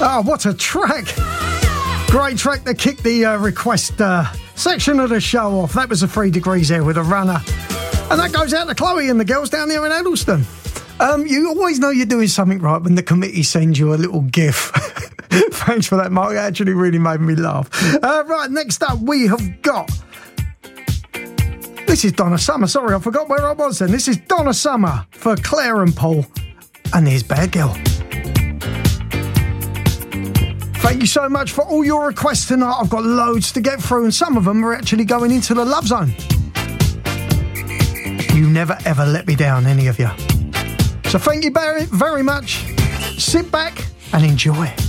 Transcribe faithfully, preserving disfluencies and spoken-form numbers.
Oh, what a track. Great track to kick the uh, request uh, section of the show off. That was a Three Degrees there with a runner. And that goes out to Chloe and the girls down there in Addleston. Um, you always know you're doing something right when the committee sends you a little gif. Thanks for that, Mark. It actually really made me laugh. Uh, right, next up we have got... This is Donna Summer. Sorry, I forgot where I was then. This is Donna Summer for Claire and Paul. And here's Bad Girl. Thank you so much for all your requests tonight. I've got loads to get through, and some of them are actually going into the Love Zone. You never ever let me down, any of you. So thank you very, very much. Sit back and enjoy.